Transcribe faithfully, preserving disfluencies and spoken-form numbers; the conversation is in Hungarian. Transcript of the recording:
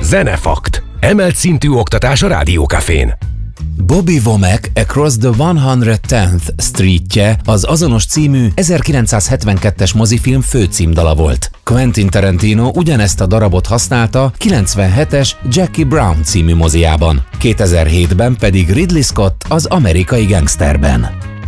Zenefakt. Emelt szintű oktatás a Rádiókafén. Bobby Womack Across the one tenth Streetje az azonos című ezerkilencszázhetvenkettes mozifilm főcímdala volt. Quentin Tarantino ugyanezt a darabot használta kilencvenhetes Jackie Brown című moziában, kétezer-hétben pedig Ridley Scott az Amerikai Gangsterben.